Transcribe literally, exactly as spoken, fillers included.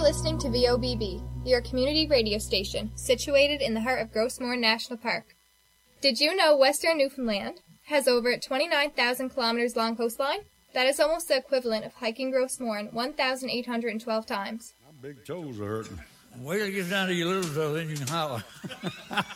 listening to V O B B, your community radio station, situated in the heart of Gros Morne National Park. Did you know Western Newfoundland has over twenty-nine thousand kilometers long coastline? That is almost the equivalent of hiking Gros Morne one thousand eight hundred twelve times. My big toes are hurting. Wait till it gets down to your little toe, then you can holler.